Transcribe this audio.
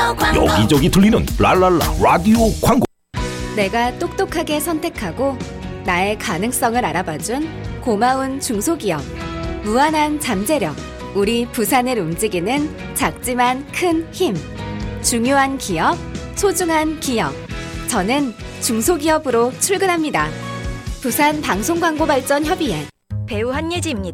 라디오 광고. 여기저기 들리는 랄랄라 라디오 광고. 내가 똑똑하게 선택하고 나의 가능성을 알아봐준 고마운 중소기업. 무한한 잠재력. 우리 부산을 움직이는 작지만 큰 힘. 중요한 기업, 소중한 기업. 저는 중소기업으로 출근합니다. 부산 방송광고발전협의회. 배우 한예지입니다.